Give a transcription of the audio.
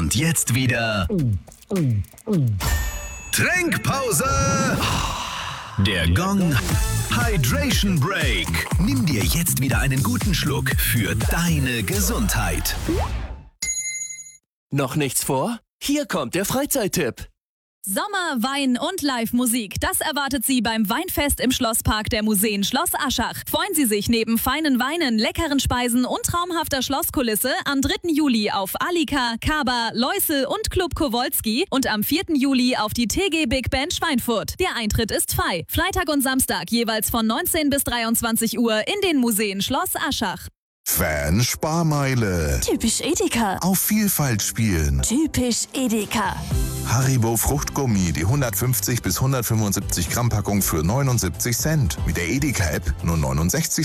Und jetzt wieder Trinkpause. Der Gong Hydration Break. Nimm dir jetzt wieder einen guten Schluck für deine Gesundheit. Noch nichts vor? Hier kommt der Freizeittipp. Sommer, Wein und Live-Musik. Das erwartet Sie beim Weinfest im Schlosspark der Museen Schloss Aschach. Freuen Sie sich neben feinen Weinen, leckeren Speisen und traumhafter Schlosskulisse am 3. Juli auf Alika, Kaba, Leusel und Club Kowalski und am 4. Juli auf die TG Big Band Schweinfurt. Der Eintritt ist frei. Freitag und Samstag jeweils von 19 bis 23 Uhr in den Museen Schloss Aschach. Fan-Sparmeile. Typisch Edeka. Auf Vielfalt spielen. Typisch Edeka. Haribo Fruchtgummi, die 150 bis 175 Gramm Packung für 79 Cent. Mit der Edeka-App nur 69